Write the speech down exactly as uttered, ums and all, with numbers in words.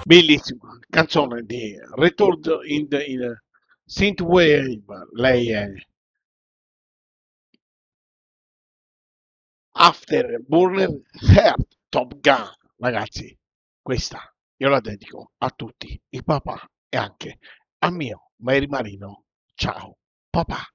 Bellissima canzone di Return in the in Synthwave, lei è Afterburner Heart Top Gun. Ragazzi, questa io la dedico a tutti i papà e anche a mio Mary Marino. Ciao papà.